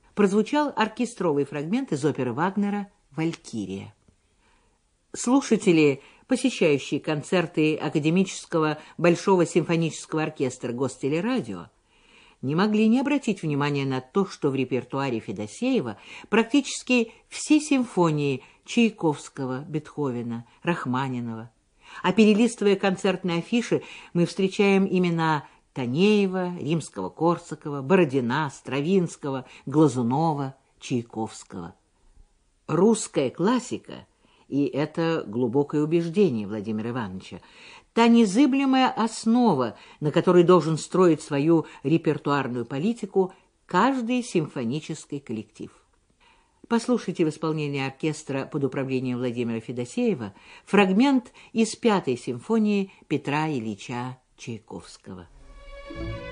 прозвучал оркестровый фрагмент из оперы Вагнера «Валькирия». Слушатели, посещающие концерты Академического Большого симфонического оркестра Гостелерадио, не могли не обратить внимания на то, что в репертуаре Федосеева практически все симфонии Чайковского, Бетховена, Рахманинова. А перелистывая концертные афиши, мы встречаем имена Танеева, Римского-Корсакова, Бородина, Стравинского, Глазунова, Чайковского. Русская классика, и это глубокое убеждение Владимира Ивановича, та незыблемая основа, на которой должен строить свою репертуарную политику каждый симфонический коллектив. Послушайте в исполнении оркестра под управлением Владимира Федосеева фрагмент из 5-й симфонии Петра Ильича Чайковского.